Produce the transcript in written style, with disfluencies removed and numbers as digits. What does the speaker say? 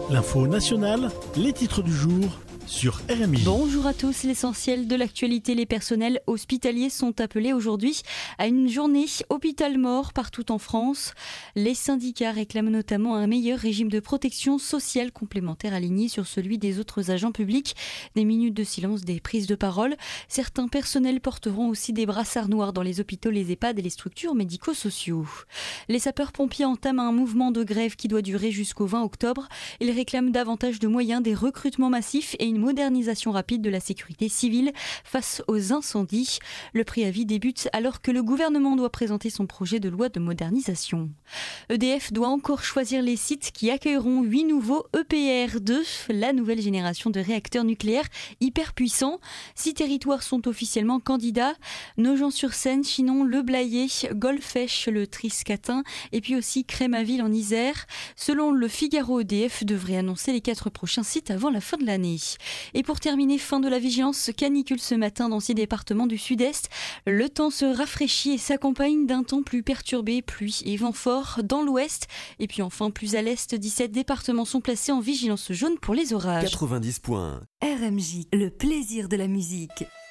L'info nationale, les titres du jour sur RMI. Bonjour à tous, l'essentiel de l'actualité. Les personnels hospitaliers sont appelés aujourd'hui à une journée hôpital mort partout en France. Les syndicats réclament notamment un meilleur régime de protection sociale complémentaire aligné sur celui des autres agents publics. Des minutes de silence, des prises de parole. Certains personnels porteront aussi des brassards noirs dans les hôpitaux, les EHPAD et les structures médico-sociaux. Les sapeurs-pompiers entament un mouvement de grève qui doit durer jusqu'au 20 octobre. Ils réclament davantage de moyens, des recrutements massifs et une modernisation rapide de la sécurité civile face aux incendies. Le préavis débute alors que le gouvernement doit présenter son projet de loi de modernisation. EDF doit encore choisir les sites qui accueilleront 8 nouveaux EPR2, la nouvelle génération de réacteurs nucléaires hyper puissants. 6 territoires sont officiellement candidats: Nogent-sur-Seine, Chinon, Le Blayais, Golfech, le Triscatin et puis aussi Crémaville en Isère. Selon le Figaro, EDF devrait annoncer les 4 prochains sites avant la fin de l'année. Et pour terminer, fin de la vigilance canicule ce matin dans 6 départements du sud-est. Le temps se rafraîchit et s'accompagne d'un temps plus perturbé, pluie et vent fort dans l'ouest. Et puis enfin, plus à l'est, 17 départements sont placés en vigilance jaune pour les orages. 90 points. RMJ, le plaisir de la musique.